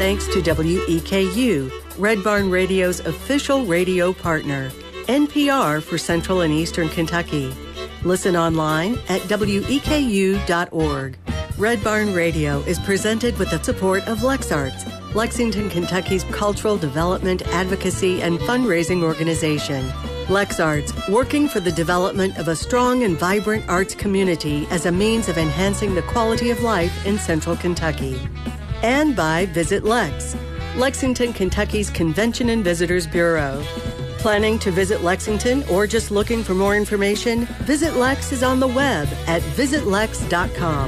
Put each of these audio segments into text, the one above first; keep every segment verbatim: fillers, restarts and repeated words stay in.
thanks to W E K U, Red Barn Radio's official radio partner, N P R for Central and Eastern Kentucky. Listen online at W E K U dot org. Red Barn Radio is presented with the support of LexArts, Lexington, Kentucky's cultural development, advocacy, and fundraising organization. LexArts, working for the development of a strong and vibrant arts community as a means of enhancing the quality of life in Central Kentucky. And by Visit Lex, Lexington, Kentucky's Convention and Visitors Bureau. Planning to visit Lexington or just looking for more information? Visit Lex is on the web at visit lex dot com.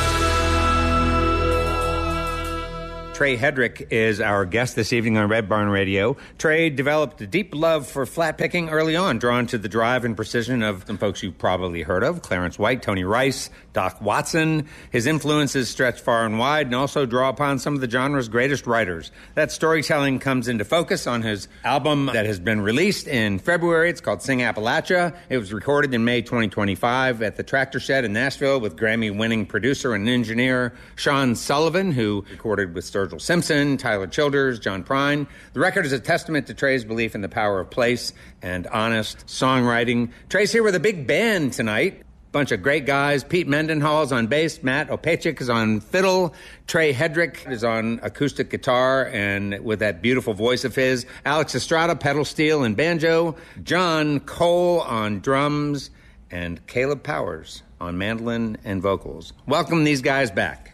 Trey Hedrick is our guest this evening on Red Barn Radio. Trey developed a deep love for flat picking early on, drawn to the drive and precision of some folks you've probably heard of, Clarence White, Tony Rice, Doc Watson. His influences stretch far and wide and also draw upon some of the genre's greatest writers. That storytelling comes into focus on his album that has been released in February. It's called Sing Appalachia. It was recorded in May twenty twenty-five at the Tractor Shed in Nashville with Grammy-winning producer and engineer Sean Sullivan, who recorded with Sturgill Simpson, Tyler Childers, John Prine. The record is a testament to Trey's belief in the power of place and honest songwriting. Trey's here with a big band tonight. Bunch of great guys. Pete Mendenhall is on bass. Matt Opechik is on fiddle. Trey Hedrick is on acoustic guitar and with that beautiful voice of his. Alex Estrada, pedal steel and banjo. John Cole on drums. And Caleb Powers on mandolin and vocals. Welcome these guys back.